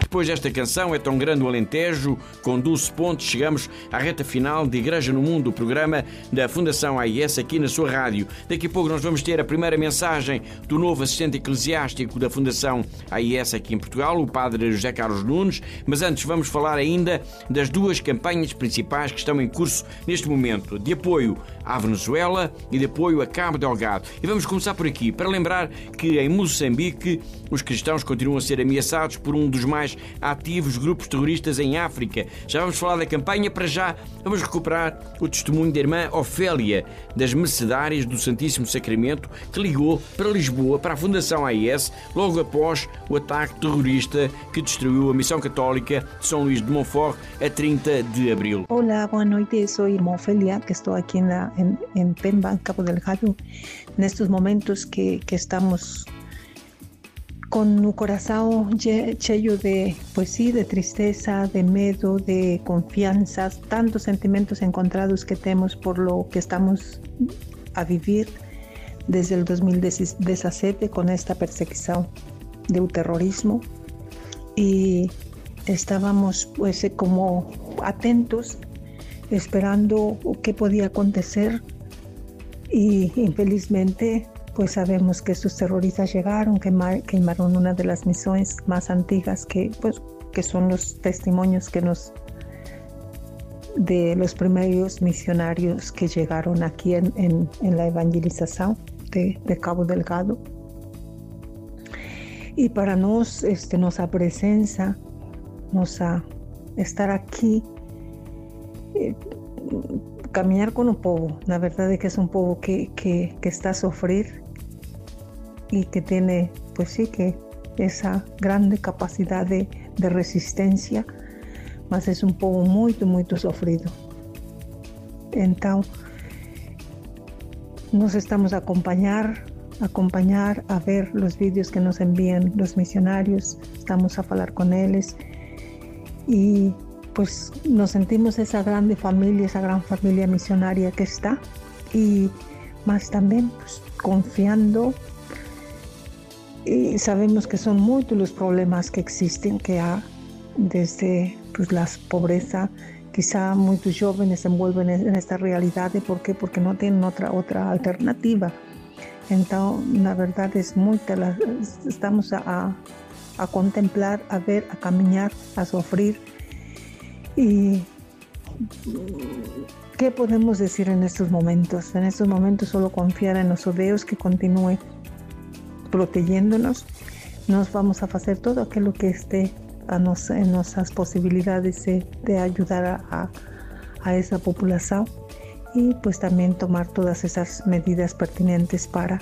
depois desta canção, É Tão Grande o Alentejo, com 12 pontos, chegamos à reta final de Igreja no Mundo, o programa da Fundação AIS aqui na sua rádio. Daqui a pouco nós vamos ter a primeira mensagem do novo assistente eclesiástico da Fundação AIS aqui em Portugal, o padre José Carlos Nunes, mas antes vamos falar ainda das duas campanhas principais que estão em curso neste momento, de apoio à Venezuela e de apoio a Cabo Delgado. E vamos começar por aqui, para lembrar que em Moçambique os cristãos continuam a ser ameaçados por um dos mais ativos grupos terroristas em África. Já vamos falar da campanha, para já vamos recuperar o testemunho da irmã Ofélia, das Mercedárias do Santíssimo Sacramento, que ligou para Lisboa, para a Fundação AIS, logo após o ataque terrorista que destruiu a Missão Católica de São Luís de Montfort a 30 de abril. Hola, buenas noches, soy irmã Ofélia, que estou aqui en Pemba, Cabo Delgado, nestes momentos que estamos con o corazón cheio de, pues sí, de tristeza, de medo, de confianza, tantos sentimientos encontrados que tenemos por lo que estamos a vivir desde el 2017 con esta persecución del terrorismo, y estábamos pues como atentos esperando qué podía acontecer, y infelizmente pues sabemos que estos terroristas llegaron, quemaron una de las misiones más antiguas que son los testimonios de los primeros misionarios que llegaron aquí en la evangelización de Cabo Delgado. Y para nos, nuestra presencia, estar aquí, caminar con un pueblo, la verdad es que es un pueblo que está a sufrir y que tiene, pues sí, que esa grande capacidad de resistencia, mas es un pueblo muy, muy sufrido. Entonces, nos estamos a acompañar a ver los vídeos que nos envían los misionarios, estamos a hablar con ellos, y pues nos sentimos esa gran familia misionaria que está, y más también pues, confiando, y sabemos que son muchos los problemas que existen, que hay desde pues, la pobreza. Quizá muchos jóvenes se envuelven en esta realidad. ¿Por qué? Porque no tienen otra alternativa. Entonces, la verdad es estamos a contemplar, a ver, a caminar, a sufrir. ¿Y qué podemos decir en estos momentos? En estos momentos solo confiar en los Dios que continúe protegiéndonos. Nos vamos a hacer todo aquello que esté en nuestras posibilidades de ayudar a esa población, y pues también tomar todas esas medidas pertinentes para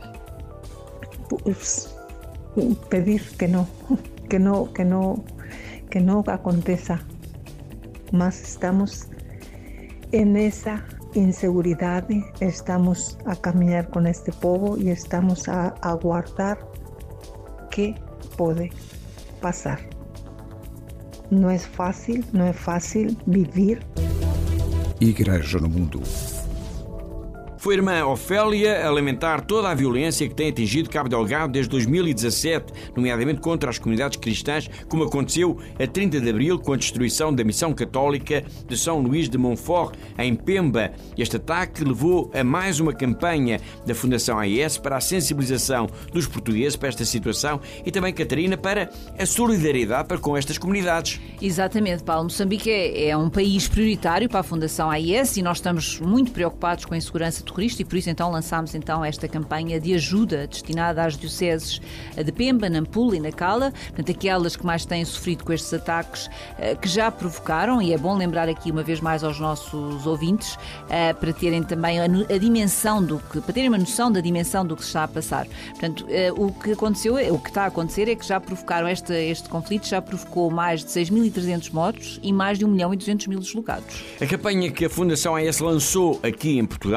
pues, pedir que no acontezca más. Estamos en esa inseguridad, estamos a caminar con este pueblo y estamos a aguardar qué puede pasar. No es fácil vivir. Igreja no Mundo. Foi a irmã Ofélia a lamentar toda a violência que tem atingido Cabo Delgado desde 2017, nomeadamente contra as comunidades cristãs, como aconteceu a 30 de abril com a destruição da Missão Católica de São Luís de Montfort, em Pemba. Este ataque levou a mais uma campanha da Fundação AIS para a sensibilização dos portugueses para esta situação e também, Catarina, para a solidariedade para com estas comunidades. Exatamente, Paulo. Moçambique é um país prioritário para a Fundação AIS e nós estamos muito preocupados com a insegurança terrorista, e por isso então lançámos esta campanha de ajuda destinada às dioceses de Pemba, Nampula e Nacala, portanto aquelas que mais têm sofrido com estes ataques que já provocaram, e é bom lembrar aqui uma vez mais aos nossos ouvintes para terem também a dimensão para terem uma noção da dimensão do que se está a passar. Portanto, o que está a acontecer é que já provocaram este conflito, já provocou mais de 6.300 mortos e mais de 1.200.000 deslocados. A campanha que a Fundação AIS lançou aqui em Portugal dá um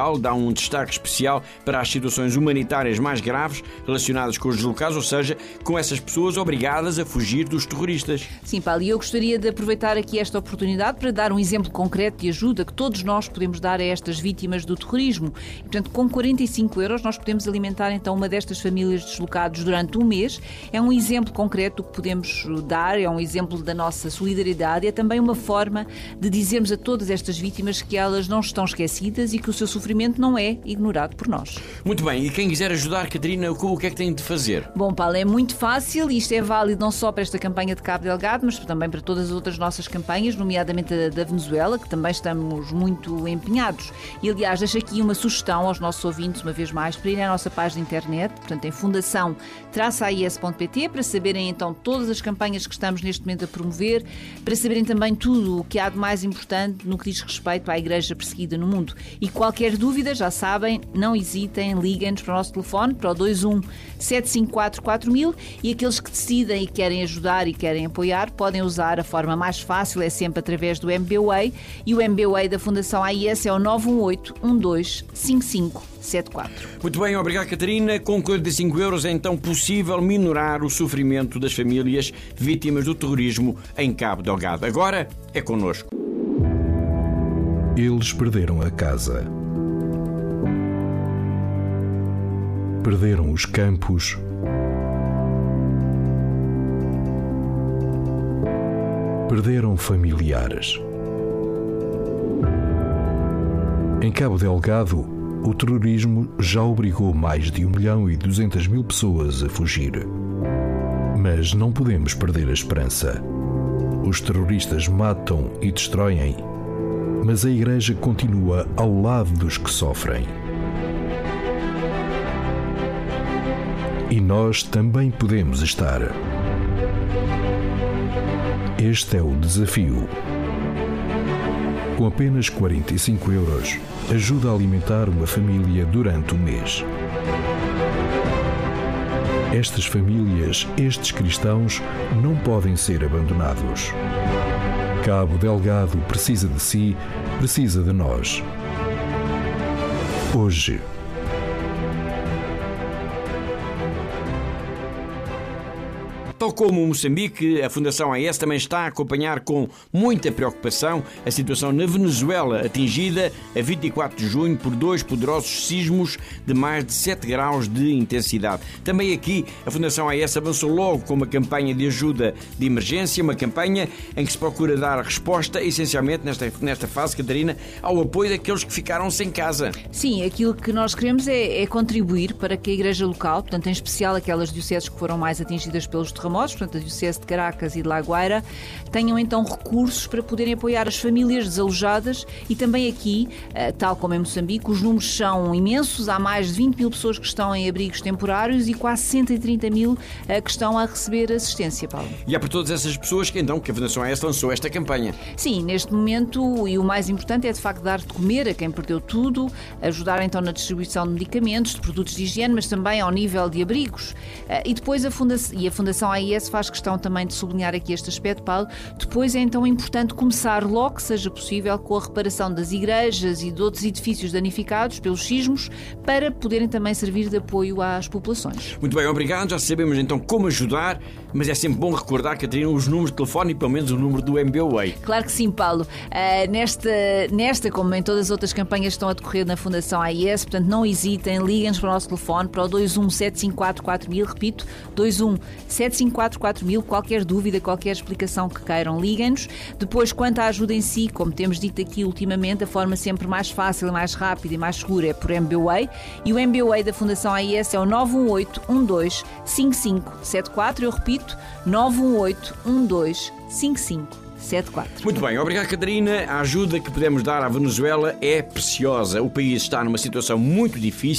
um destaque especial para as situações humanitárias mais graves relacionadas com os deslocados, ou seja, com essas pessoas obrigadas a fugir dos terroristas. Sim, Paulo, e eu gostaria de aproveitar aqui esta oportunidade para dar um exemplo concreto de ajuda que todos nós podemos dar a estas vítimas do terrorismo. E, portanto, com 45 euros nós podemos alimentar então uma destas famílias deslocados durante um mês. É um exemplo concreto do que podemos dar, é um exemplo da nossa solidariedade, é também uma forma de dizermos a todas estas vítimas que elas não estão esquecidas e que o seu sofrimento não é ignorado por nós. Muito bem, e quem quiser ajudar, Catarina, o que é que tem de fazer? Bom, Paulo, é muito fácil e isto é válido não só para esta campanha de Cabo Delgado, mas também para todas as outras nossas campanhas, nomeadamente a da Venezuela, que também estamos muito empenhados. E, aliás, deixo aqui uma sugestão aos nossos ouvintes, uma vez mais, para irem à nossa página de internet, portanto, em fundação-ais.pt, para saberem então todas as campanhas que estamos neste momento a promover, para saberem também tudo o que há de mais importante no que diz respeito à Igreja perseguida no mundo. E qualquer dúvida, já sabem, não hesitem, liguem-nos para o nosso telefone, para o 21 754 4000, e aqueles que decidem e querem ajudar e querem apoiar, podem usar a forma mais fácil, é sempre através do MBWay, e o MBWay da Fundação AIS é o 918 12 5574. Muito bem, obrigado, Catarina. Com 45 euros é então possível minorar o sofrimento das famílias vítimas do terrorismo em Cabo Delgado. Agora é connosco. Eles perderam a casa. Perderam os campos. Perderam familiares. Em Cabo Delgado, o terrorismo já obrigou mais de 1.200.000 pessoas a fugir. Mas não podemos perder a esperança. Os terroristas matam e destroem, mas a Igreja continua ao lado dos que sofrem. E nós também podemos estar. Este é o desafio. Com apenas 45 euros, ajuda a alimentar uma família durante um mês. Estas famílias, estes cristãos, não podem ser abandonados. Cabo Delgado precisa de si, precisa de nós. Hoje. Tal como Moçambique, a Fundação AIS também está a acompanhar com muita preocupação a situação na Venezuela, atingida a 24 de junho por 2 poderosos sismos de mais de 7 graus de intensidade. Também aqui a Fundação AIS avançou logo com uma campanha de ajuda de emergência, uma campanha em que se procura dar resposta, essencialmente nesta fase, Catarina, ao apoio daqueles que ficaram sem casa. Sim, aquilo que nós queremos é contribuir para que a Igreja local, portanto, em especial aquelas dioceses que foram mais atingidas pelos terremotos, portanto a Diocese de Caracas e de La Guaira, tenham então recursos para poderem apoiar as famílias desalojadas e também aqui, tal como em Moçambique, os números são imensos, há mais de 20.000 pessoas que estão em abrigos temporários e quase 130.000 que estão a receber assistência, Paulo. E é para todas essas pessoas que então que a Fundação AIS lançou esta campanha. Sim, neste momento, e o mais importante é de facto dar de comer a quem perdeu tudo, ajudar então na distribuição de medicamentos, de produtos de higiene, mas também ao nível de abrigos. E depois a Fundação AIS faz questão também de sublinhar aqui este aspecto, Paulo. Depois é então importante começar logo que seja possível com a reparação das igrejas e de outros edifícios danificados pelos sismos para poderem também servir de apoio às populações. Muito bem, obrigado. Já sabemos então como ajudar, mas é sempre bom recordar, Catarina, os números de telefone e pelo menos o número do MBWay. Claro que sim, Paulo. Nesta, como em todas as outras campanhas que estão a decorrer na Fundação AIS, portanto não hesitem, liguem-nos para o nosso telefone, para o 21 754 4000, repito, 21 754 4000, qualquer dúvida, qualquer explicação que queiram, liguem-nos. Depois, quanto à ajuda em si, como temos dito aqui ultimamente, a forma sempre mais fácil, mais rápida e mais segura é por MBWay, e o MBWay da Fundação AIS é o 918 12 5574, eu repito, 918 12 5574. Muito bem, obrigado, Catarina. A ajuda que podemos dar à Venezuela é preciosa. O país está numa situação muito difícil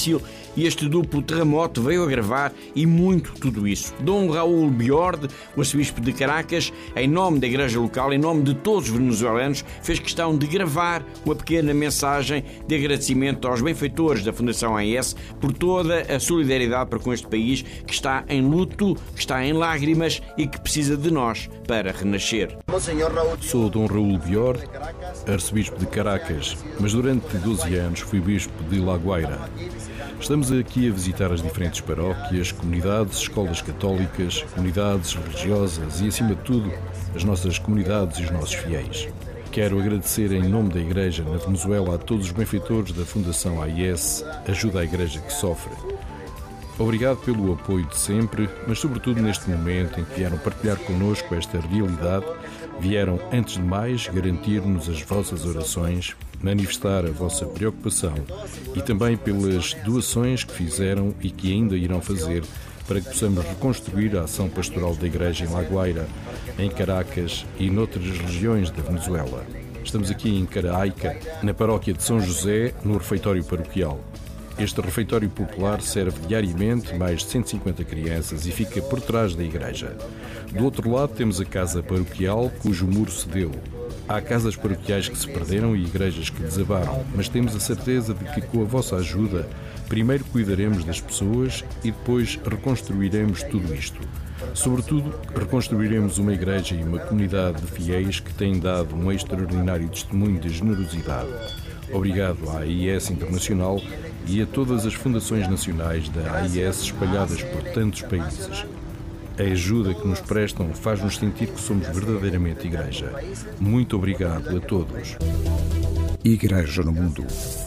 e este duplo terremoto veio agravar e muito tudo isso. Dom Raul Biord, o arcebispo de Caracas, em nome da igreja local, em nome de todos os venezuelanos, fez questão de gravar uma pequena mensagem de agradecimento aos benfeitores da Fundação AES por toda a solidariedade para com este país que está em luto, que está em lágrimas e que precisa de nós para renascer. Sou Dom Raul Biord, arcebispo de Caracas, mas durante 12 anos fui bispo de La Guaira. Estamos aqui a visitar as diferentes paróquias, comunidades, escolas católicas, comunidades religiosas e, acima de tudo, as nossas comunidades e os nossos fiéis. Quero agradecer em nome da Igreja na Venezuela a todos os benfeitores da Fundação AES, Ajuda à Igreja que Sofre. Obrigado pelo apoio de sempre, mas sobretudo neste momento em que vieram partilhar connosco esta realidade, vieram, antes de mais, garantir-nos as vossas orações, manifestar a vossa preocupação e também pelas doações que fizeram e que ainda irão fazer para que possamos reconstruir a ação pastoral da Igreja em La Guaira, em Caracas e noutras regiões da Venezuela. Estamos aqui em Caraica, na paróquia de São José, no refeitório paroquial. Este refeitório popular serve diariamente mais de 150 crianças e fica por trás da igreja. Do outro lado temos a casa paroquial, cujo muro cedeu. Há casas paroquiais que se perderam e igrejas que desabaram, mas temos a certeza de que com a vossa ajuda, primeiro cuidaremos das pessoas e depois reconstruiremos tudo isto. Sobretudo, reconstruiremos uma igreja e uma comunidade de fiéis que têm dado um extraordinário testemunho de generosidade. Obrigado à AES Internacional e a todas as fundações nacionais da AES espalhadas por tantos países. A ajuda que nos prestam faz-nos sentir que somos verdadeiramente Igreja. Muito obrigado a todos. Igreja no Mundo.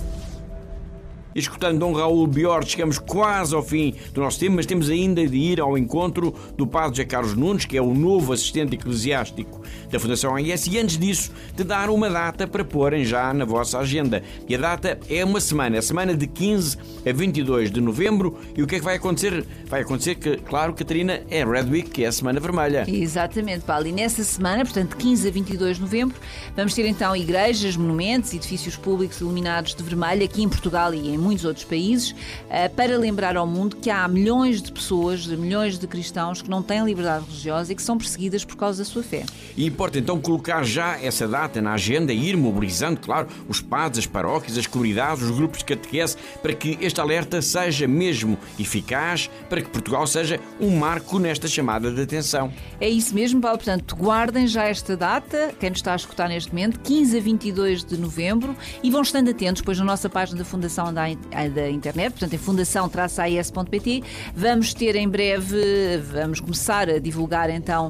E escutando Dom Raul Biord, chegamos quase ao fim do nosso tempo, mas temos ainda de ir ao encontro do Padre José Carlos Nunes, que é o novo assistente eclesiástico da Fundação AES, e antes disso, de dar uma data para porem já na vossa agenda. E a data é uma semana, a semana de 15 a 22 de novembro. E o que é que vai acontecer? Vai acontecer que, claro, Catarina, é Red Week, que é a Semana Vermelha. Exatamente, Paulo. E nessa semana, portanto, 15 a 22 de novembro, vamos ter então igrejas, monumentos, edifícios públicos iluminados de vermelho aqui em Portugal e em muitos outros países, para lembrar ao mundo que há milhões de pessoas, milhões de cristãos que não têm liberdade religiosa e que são perseguidas por causa da sua fé. E importa então colocar já essa data na agenda e ir mobilizando, claro, os padres, as paróquias, as comunidades, os grupos de catequese, para que este alerta seja mesmo eficaz, para que Portugal seja um marco nesta chamada de atenção. É isso mesmo, Paulo. Portanto, guardem já esta data, quem nos está a escutar neste momento, 15 a 22 de novembro, e vão estando atentos, pois na nossa página da Fundação da internet, portanto em fundação-aes.pt, vamos ter em breve, vamos começar a divulgar então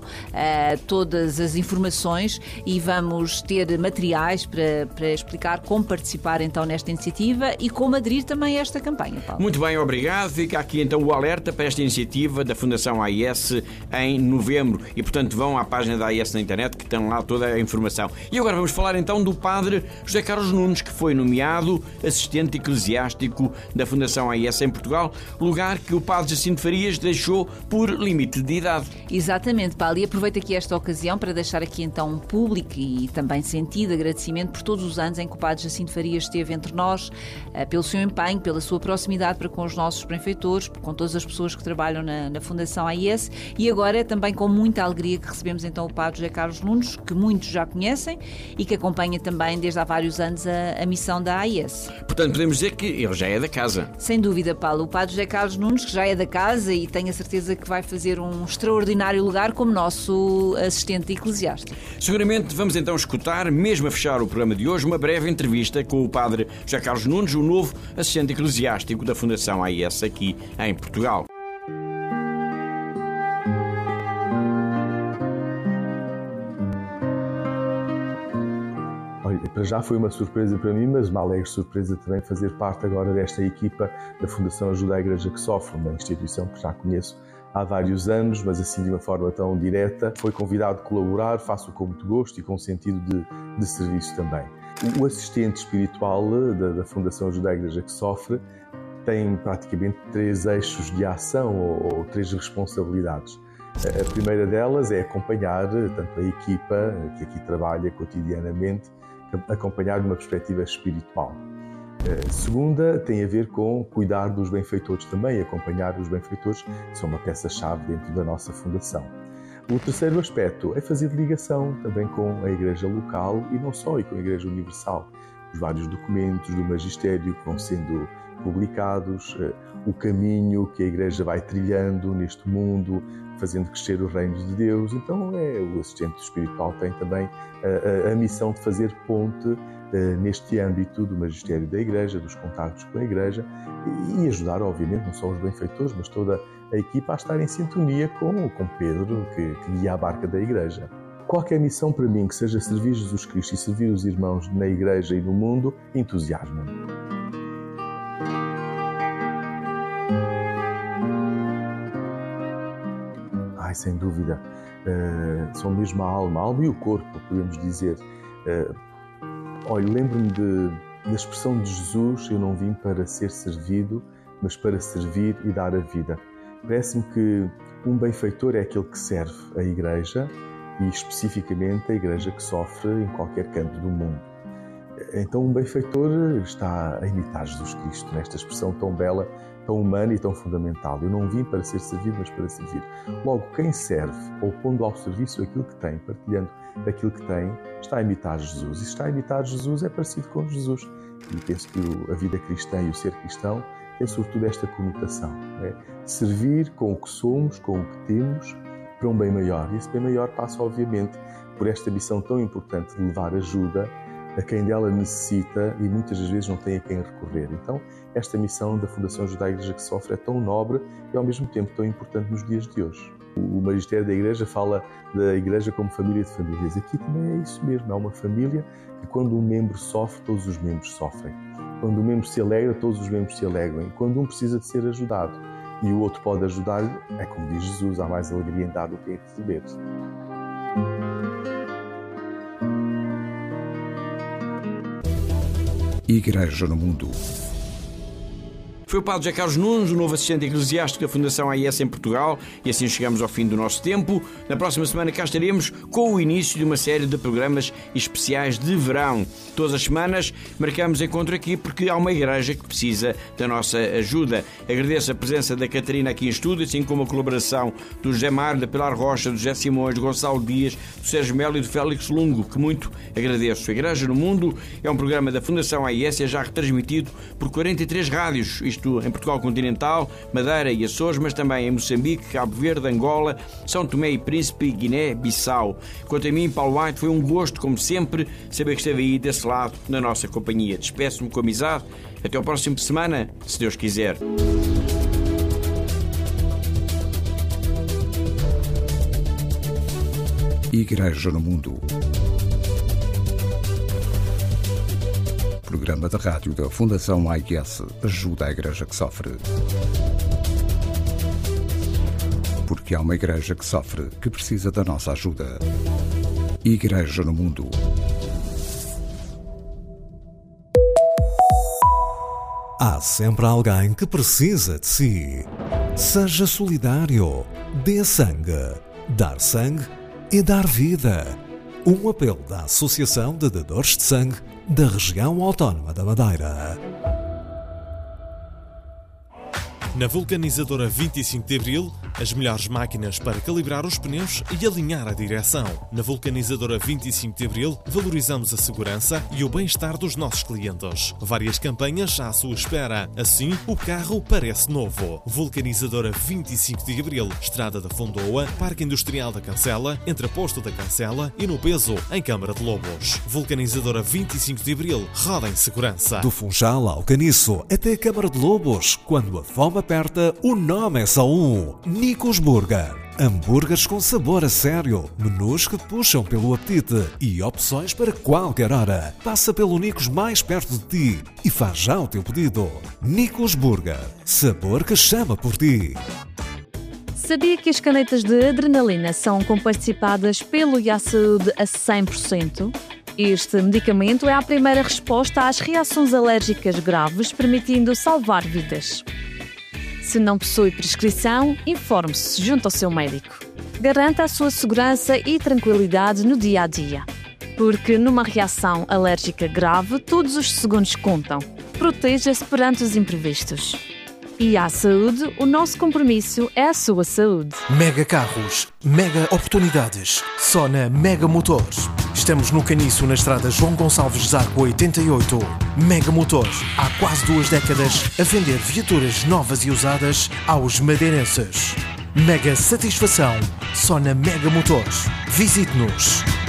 todas as informações e vamos ter materiais para explicar como participar então nesta iniciativa e como aderir também a esta campanha, Paulo. Muito bem, obrigado. Fica aqui então o alerta para esta iniciativa da Fundação AES em novembro e portanto vão à página da AES na internet que tem lá toda a informação. E agora vamos falar então do Padre José Carlos Nunes, que foi nomeado assistente eclesiástico da Fundação AES em Portugal, lugar que o Padre Jacinto Farias deixou por limite de idade. Exatamente, Paulo, e aproveito aqui esta ocasião para deixar aqui então um público e também sentido agradecimento por todos os anos em que o Padre Jacinto Farias esteve entre nós, pelo seu empenho, pela sua proximidade para com os nossos benfeitores, com todas as pessoas que trabalham na Fundação AES, e agora é também com muita alegria que recebemos então o Padre José Carlos Nunes, que muitos já conhecem e que acompanha também desde há vários anos a missão da AES. Portanto, podemos dizer que ele já é da casa. Sem dúvida, Paulo. O Padre José Carlos Nunes, que já é da casa e tenho a certeza que vai fazer um extraordinário lugar como nosso assistente eclesiástico. Seguramente vamos então escutar, mesmo a fechar o programa de hoje, uma breve entrevista com o Padre José Carlos Nunes, o novo assistente eclesiástico da Fundação AES aqui em Portugal. Para já foi uma surpresa para mim, mas uma alegre surpresa também fazer parte agora desta equipa da Fundação Ajuda à Igreja que Sofre, uma instituição que já conheço há vários anos, mas assim de uma forma tão direta. Foi convidado a colaborar, faço com muito gosto e com sentido de serviço também. O assistente espiritual da Fundação Ajuda à Igreja que Sofre tem praticamente 3 eixos de ação ou 3 responsabilidades. A primeira delas é acompanhar tanto a equipa que aqui trabalha cotidianamente, acompanhar de uma perspectiva espiritual. Segunda tem a ver com cuidar dos benfeitores também, acompanhar os benfeitores, que são uma peça-chave dentro da nossa fundação. O terceiro aspecto é fazer ligação também com a Igreja local e não só, e com a Igreja Universal. Os vários documentos do magistério que vão sendo publicados, o caminho que a Igreja vai trilhando neste mundo, fazendo crescer o reino de Deus. Então o assistente espiritual tem também a missão de fazer ponte neste âmbito do magistério da Igreja, dos contactos com a Igreja e ajudar, obviamente, não só os benfeitores, mas toda a equipa a estar em sintonia com Pedro, que guia a barca da Igreja. Qualquer missão para mim que seja servir Jesus Cristo e servir os irmãos na Igreja e no mundo, entusiasma-me. Sem dúvida, são mesmo a alma e o corpo, podemos dizer. Olha, lembro-me da expressão de Jesus: eu não vim para ser servido, mas para servir e dar a vida. Parece-me que um benfeitor é aquele que serve a Igreja e especificamente a Igreja que sofre em qualquer canto do mundo. Então um benfeitor está a imitar Jesus Cristo, nesta expressão tão bela, tão humana e tão fundamental. Eu não vim para ser servido, mas para servir. Logo, quem serve, ou pondo ao serviço aquilo que tem, partilhando aquilo que tem, está a imitar Jesus. E está a imitar Jesus é parecido com Jesus. E penso que a vida cristã e o ser cristão tem sobretudo esta conotação. Servir com o que somos, com o que temos, para um bem maior. E esse bem maior passa, obviamente, por esta missão tão importante de levar ajuda a quem dela necessita e muitas das vezes não tem a quem recorrer. Então, esta missão da Fundação Ajuda à Igreja que Sofre é tão nobre e ao mesmo tempo tão importante nos dias de hoje. O magistério da Igreja fala da Igreja como família de famílias. Aqui também é isso mesmo, é uma família que quando um membro sofre, todos os membros sofrem. Quando um membro se alegra, todos os membros se alegram. Quando um precisa de ser ajudado e o outro pode ajudar-lhe, é como diz Jesus, há mais alegria em dar do que em receber. Igreja no Mundo. Foi o Padre José Carlos Nunes, o novo assistente eclesiástico da Fundação AIS em Portugal, e assim chegamos ao fim do nosso tempo. Na próxima semana cá estaremos com o início de uma série de programas especiais de verão. Todas as semanas marcamos encontro aqui porque há uma igreja que precisa da nossa ajuda. Agradeço a presença da Catarina aqui em estúdio, assim como a colaboração do José Mário, da Pilar Rocha, do José Simões, do Gonçalo Dias, do Sérgio Melo e do Félix Lungo, que muito agradeço. A Igreja no Mundo é um programa da Fundação AIS e é já retransmitido por 43 rádios, isto em Portugal continental, Madeira e Açores, mas também em Moçambique, Cabo Verde, Angola, São Tomé e Príncipe e Guiné-Bissau. Quanto a mim, Paulo White, foi um gosto, como sempre, saber que esteve aí desse lado, na nossa companhia. Despeço-me com amizade. Até ao próximo semana, se Deus quiser. Igreja no Mundo. Programa da rádio da Fundação AIS Ajuda à Igreja que Sofre. Porque há uma igreja que sofre, que precisa da nossa ajuda. Igreja no Mundo. Há sempre alguém que precisa de si. Seja solidário. Dê sangue. Dar sangue é dar vida. Um apelo da Associação de Dadores de Sangue da Região Autónoma da Madeira. Na vulcanizadora 25 de Abril, as melhores máquinas para calibrar os pneus e alinhar a direção. Na vulcanizadora 25 de Abril, valorizamos a segurança e o bem-estar dos nossos clientes. Várias campanhas à sua espera. Assim, o carro parece novo. Vulcanizadora 25 de Abril, Estrada da Fondoa, Parque Industrial da Cancela, entre a Posto da Cancela e no Peso, em Câmara de Lobos. Vulcanizadora 25 de Abril, roda em segurança. Do Funchal ao Caniço, até a Câmara de Lobos, quando a fome aperta, o nome é só um: Nicos Burger. Hambúrgueres com sabor a sério, menus que puxam pelo apetite e opções para qualquer hora. Passa pelo Nicos mais perto de ti e faz já o teu pedido. Nicos Burger, sabor que chama por ti. Sabia que as canetas de adrenalina são comparticipadas pelo IASaúde a 100%? Este medicamento é a primeira resposta às reações alérgicas graves, permitindo salvar vidas. Se não possui prescrição, informe-se junto ao seu médico. Garanta a sua segurança e tranquilidade no dia a dia. Porque numa reação alérgica grave, todos os segundos contam. proteja-se perante os imprevistos. E à saúde, o nosso compromisso é a sua saúde. Mega Carros, mega oportunidades, só na Mega Motores. Estamos no Caniço, na estrada João Gonçalves Zarco 88. Mega Motores, há quase 2 décadas, a vender viaturas novas e usadas aos madeirenses. Mega satisfação, só na Mega Motores. Visite-nos.